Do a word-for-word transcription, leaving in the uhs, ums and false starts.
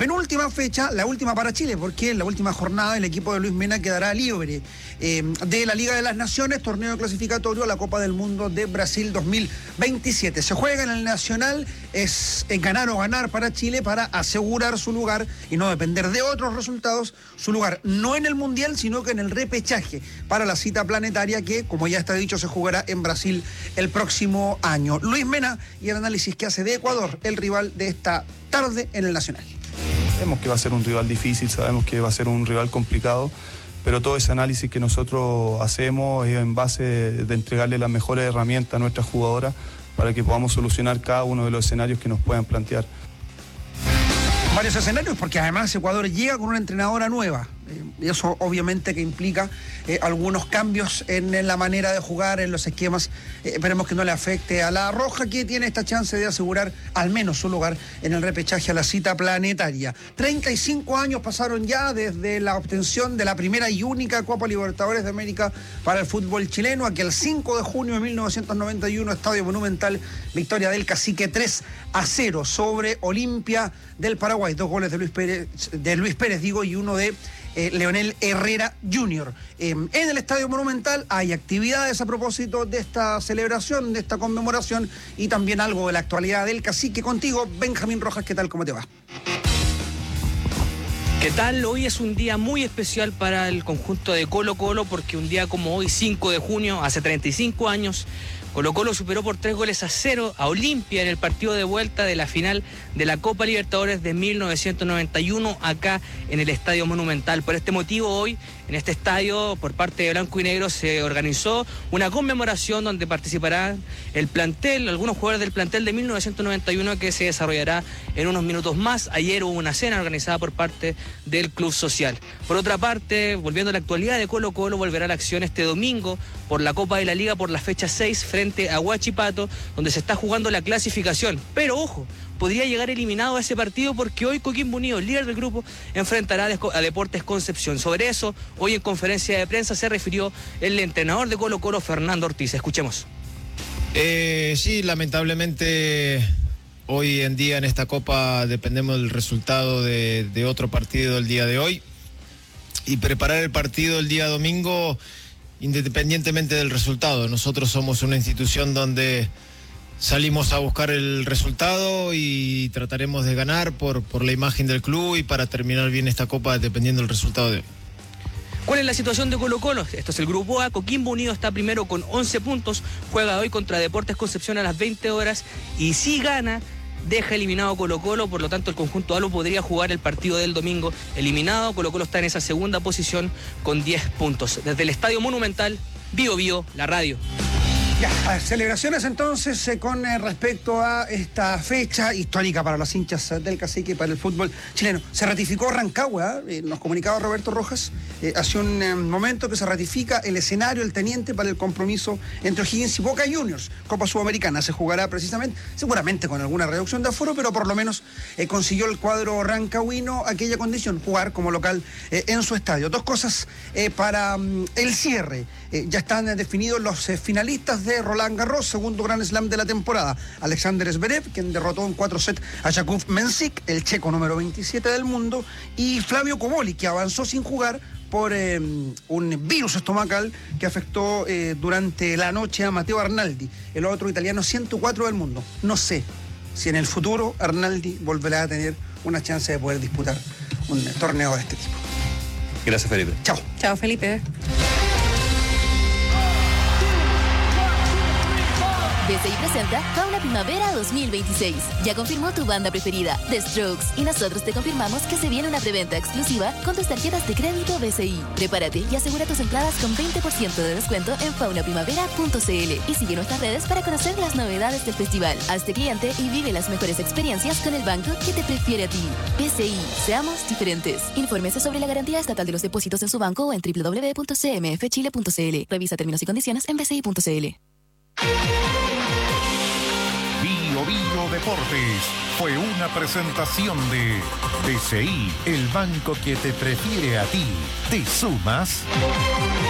penúltima fecha, la última para Chile, porque en la última jornada el equipo de Luis Mena quedará libre eh, de la Liga de las Naciones, torneo clasificatorio a la Copa del Mundo de Brasil dos mil veintisiete. Se juega en el Nacional, es eh, ganar o ganar para Chile para asegurar su lugar y no depender de otros resultados, su lugar no en el Mundial, sino que en el repechaje para la cita planetaria que, como ya está dicho, se jugará en Brasil el próximo año. Luis Mena y el análisis que hace de Ecuador, el rival de esta tarde en el Nacional. Sabemos que va a ser un rival difícil, sabemos que va a ser un rival complicado, pero todo ese análisis que nosotros hacemos es en base de entregarle las mejores herramientas a nuestras jugadoras para que podamos solucionar cada uno de los escenarios que nos puedan plantear. Varios escenarios, porque además Ecuador llega con una entrenadora nueva. Y eso obviamente que implica eh, algunos cambios en, en la manera de jugar, en los esquemas. Eh, esperemos que no le afecte a la Roja, que tiene esta chance de asegurar al menos su lugar en el repechaje a la cita planetaria. treinta y cinco años pasaron ya desde la obtención de la primera y única Copa Libertadores de América para el fútbol chileno. Aquel cinco de junio de mil novecientos noventa y uno, Estadio Monumental, victoria del Cacique tres a cero sobre Olimpia del Paraguay. Dos goles de Luis Pérez, de Luis Pérez digo, y uno de Eh, Leonel Herrera junior Eh, en el Estadio Monumental hay actividades a propósito de esta celebración, de esta conmemoración, y también algo de la actualidad del Cacique. Contigo, Benjamín Rojas, ¿qué tal? ¿Cómo te va? ¿Qué tal? Hoy es un día muy especial para el conjunto de Colo Colo, porque un día como hoy, cinco de junio, hace treinta y cinco años, Colo Colo superó por tres goles a cero a Olimpia en el partido de vuelta de la final de la Copa Libertadores de mil novecientos noventa y uno acá en el Estadio Monumental. Por este motivo hoy en este estadio por parte de Blanco y Negro se organizó una conmemoración donde participarán el plantel, algunos jugadores del plantel de mil novecientos noventa y uno que se desarrollará en unos minutos más. Ayer hubo una cena organizada por parte del Club Social. Por otra parte, volviendo a la actualidad de Colo Colo, volverá a la acción este domingo por la Copa de la Liga por la fecha seis frente a Huachipato, donde se está jugando la clasificación. Pero ojo, podría llegar eliminado a ese partido porque hoy Coquimbo Unido, líder del grupo, enfrentará a Deportes Concepción. Sobre eso, hoy en conferencia de prensa se refirió el entrenador de Colo Colo, Fernando Ortiz. Escuchemos. Eh, sí, lamentablemente hoy en día en esta Copa dependemos del resultado de, de otro partido el día de hoy, y preparar el partido el día domingo independientemente del resultado. Nosotros somos una institución donde salimos a buscar el resultado y trataremos de ganar por, por la imagen del club y para terminar bien esta Copa dependiendo del resultado de hoy. ¿Cuál es la situación de Colo Colo? Esto es el Grupo A. Coquimbo Unido está primero con once puntos, juega hoy contra Deportes Concepción a las veinte horas y si gana, deja eliminado Colo Colo, por lo tanto el conjunto Alo podría jugar el partido del domingo eliminado. Colo Colo está en esa segunda posición con diez puntos. Desde el Estadio Monumental, Bio Bio, la radio. Ya, celebraciones entonces eh, con eh, respecto a esta fecha histórica para los hinchas eh, del Cacique y para el fútbol chileno. Se ratificó Rancagua, eh, nos comunicaba Roberto Rojas eh, hace un eh, momento que se ratifica el escenario, el teniente para el compromiso entre O'Higgins y Boca Juniors. Copa Sudamericana se jugará precisamente, seguramente con alguna reducción de aforo, pero por lo menos eh, consiguió el cuadro rancagüino aquella condición, jugar como local eh, en su estadio. Dos cosas eh, para um, el cierre. Eh, ya están eh, definidos los eh, finalistas de Roland Garros, segundo Grand Slam de la temporada. Alexander Zverev, quien derrotó en cuatro sets a Jakub Mensik, el checo número veintisiete del mundo, y Flavio Comoli, que avanzó sin jugar por eh, un virus estomacal que afectó eh, durante la noche a Matteo Arnaldi, el otro italiano ciento cuatro del mundo. No sé si en el futuro Arnaldi volverá a tener una chance de poder disputar un torneo de este tipo. Gracias, Felipe. Chao. Chao, Felipe. B C I presenta Fauna Primavera dos mil veintiséis. Ya confirmó tu banda preferida, The Strokes, y nosotros te confirmamos que se viene una preventa exclusiva con tus tarjetas de crédito B C I. Prepárate y asegura tus entradas con veinte por ciento de descuento en fauna primavera punto c l y sigue nuestras redes para conocer las novedades del festival. Hazte cliente y vive las mejores experiencias con el banco que te prefiere a ti. B C I, seamos diferentes. Infórmese sobre la garantía estatal de los depósitos en su banco o en doble u doble u doble u punto c m f chile punto c l. Revisa términos y condiciones en b c i punto c l. Bio Bio Deportes fue una presentación de B C I, el banco que te prefiere a ti. ¿Te sumas?